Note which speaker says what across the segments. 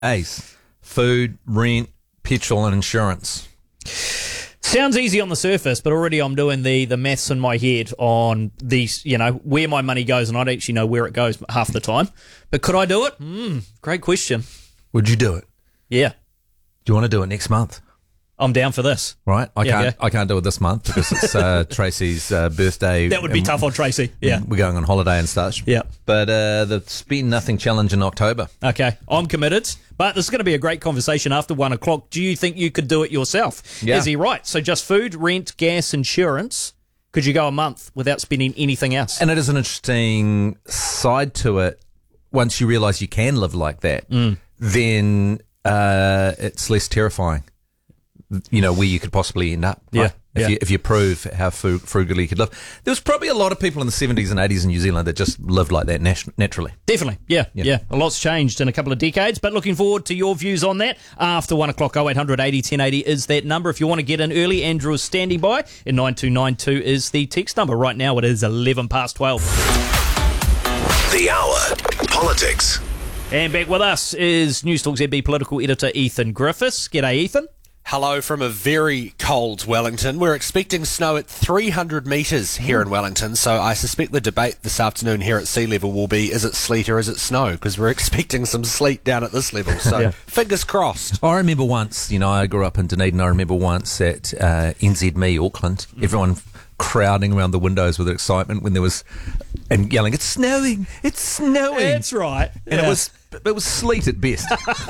Speaker 1: Ace, food, rent, petrol and insurance.
Speaker 2: Sounds easy on the surface, but already I'm doing the maths in my head on these, where my money goes, and I don't actually know where it goes half the time. But could I do it? Great question.
Speaker 1: Would you do it?
Speaker 2: Yeah.
Speaker 1: Do you want to do it next month?
Speaker 2: I'm down for this.
Speaker 1: Right. I can't do it this month because it's Tracy's birthday.
Speaker 2: That would be tough on Tracy. Yeah.
Speaker 1: We're going on holiday and such.
Speaker 2: Yeah.
Speaker 1: But the Spend Nothing Challenge in October.
Speaker 2: Okay. I'm committed. But this is going to be a great conversation after 1 o'clock. Do you think you could do it yourself?
Speaker 1: Yeah.
Speaker 2: Is he right? So just food, rent, gas, insurance. Could you go a month without spending anything else?
Speaker 1: And it is an interesting side to it. Once you realise you can live like that, then it's less terrifying. Where you could possibly end up. Right? If you prove how frugally you could live. There was probably a lot of people in the 70s and 80s in New Zealand that just lived like that naturally.
Speaker 2: Definitely. Yeah. A lot's changed in a couple of decades, but looking forward to your views on that after 1 o'clock. 0800 80 1080 is that number. If you want to get in early, Andrew is standing by, and 9292 is the text number. Right now it is 11 past 12.
Speaker 3: The Hour. Politics.
Speaker 2: And back with us is News Talk ZB political editor Ethan Griffiths. G'day, Ethan.
Speaker 4: Hello from a very cold Wellington. We're expecting snow at 300 metres here in Wellington, so I suspect the debate this afternoon here at sea level will be, is it sleet or is it snow? Because we're expecting some sleet down at this level, so fingers crossed.
Speaker 1: I remember once, I grew up in Dunedin, I remember once at NZME, Auckland, everyone crowding around the windows with excitement when there was, and yelling, it's snowing!
Speaker 2: That's right.
Speaker 1: And it was sleet at best.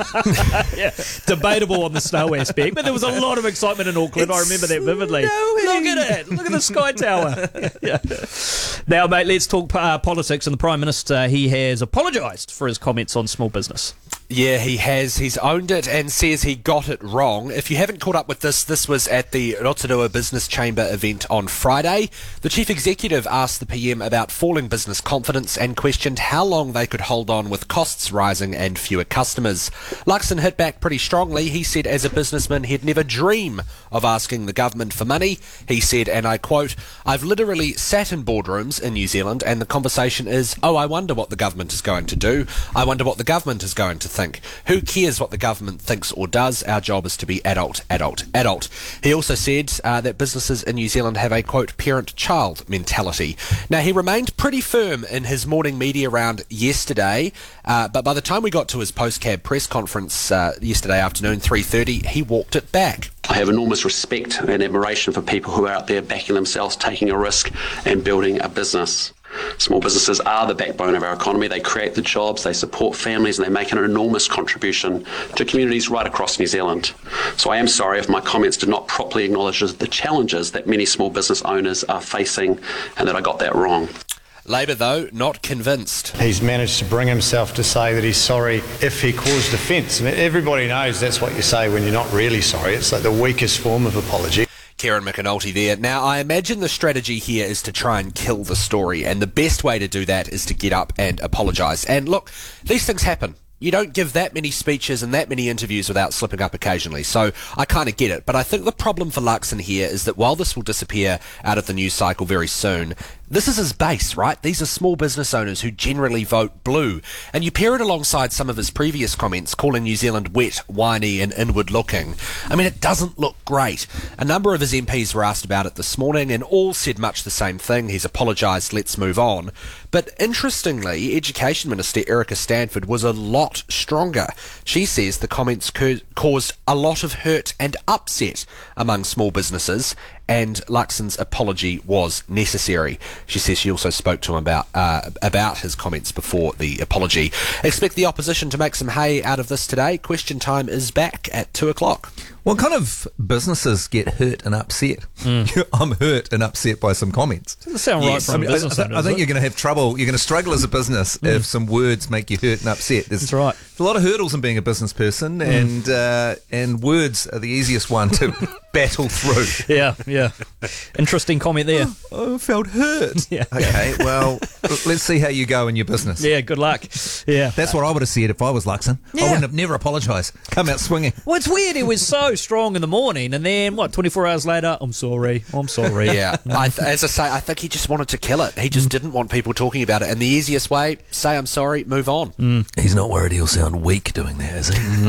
Speaker 2: Debatable on the snow aspect, but there was a lot of excitement in Auckland. I remember that vividly. Look at it. Look at the Sky Tower. Now, mate, let's talk politics. And the Prime Minister, he has apologised for his comments on small business.
Speaker 4: Yeah, he has. He's owned it and says he got it wrong. If you haven't caught up with this was at the Rotorua Business Chamber event on Friday. The Chief Executive asked the PM about falling business confidence and questioned how long they could hold on with costs rising and fewer customers. Luxon hit back pretty strongly. He said as a businessman he'd never dream of asking the government for money. He said, and I quote, I've literally sat in boardrooms in New Zealand and the conversation is, I wonder what the government is going to do. I wonder what the government is going to think. Who cares what the government thinks or does? Our job is to be adult. He also said that businesses in New Zealand have a, quote, parent-child mentality. Now, he remained pretty firm in his morning media round yesterday, but by the time we got to his post-cab press conference yesterday afternoon, 3:30, he walked it back.
Speaker 5: I have enormous respect and admiration for people who are out there backing themselves, taking a risk and building a business. Small businesses are the backbone of our economy. They create the jobs, they support families, and they make an enormous contribution to communities right across New Zealand. So I am sorry if my comments did not properly acknowledge the challenges that many small business owners are facing and that I got that wrong.
Speaker 4: Labor, though, not convinced.
Speaker 6: He's managed to bring himself to say that he's sorry if he caused offence. I mean, everybody knows that's what you say when you're not really sorry. It's like the weakest form of apology.
Speaker 4: Kieran McAnulty there. Now, I imagine the strategy here is to try and kill the story, and the best way to do that is to get up and apologise. And look, these things happen. You don't give that many speeches and that many interviews without slipping up occasionally, so I kind of get it. But I think the problem for Luxon here is that while this will disappear out of the news cycle very soon, this is his base, right? These are small business owners who generally vote blue. And you pair it alongside some of his previous comments, calling New Zealand wet, whiny and inward-looking. I mean, it doesn't look great. A number of his MPs were asked about it this morning and all said much the same thing. He's apologised, let's move on. But interestingly, Education Minister Erica Stanford was a lot stronger. She says the comments caused a lot of hurt and upset among small businesses, and Luxon's apology was necessary. She says she also spoke to him about his comments before the apology. Expect the opposition to make some hay out of this today. Question time is back at 2 o'clock.
Speaker 1: What kind of businesses get hurt and upset? I'm hurt and upset by some comments.
Speaker 2: Doesn't sound right from a business owner,
Speaker 1: I think you're going to have trouble. You're going to struggle as a business if some words make you hurt and upset.
Speaker 2: That's right.
Speaker 1: There's a lot of hurdles in being a business person, and words are the easiest one to battle through.
Speaker 2: Yeah. Interesting comment there.
Speaker 1: I felt hurt.
Speaker 2: Yeah.
Speaker 1: Okay, well, let's see how you go in your business.
Speaker 2: Yeah, good luck. Yeah.
Speaker 1: That's what I would have said if I was Luxon. I wouldn't have never apologised. Come out swinging.
Speaker 2: Well, it's weird. It was so so strong in the morning, and then, 24 hours later, I'm sorry.
Speaker 4: Yeah, as I say, I think he just wanted to kill it. He just didn't want people talking about it. And the easiest way, say I'm sorry, move on.
Speaker 1: He's not worried he'll sound weak doing that, is he?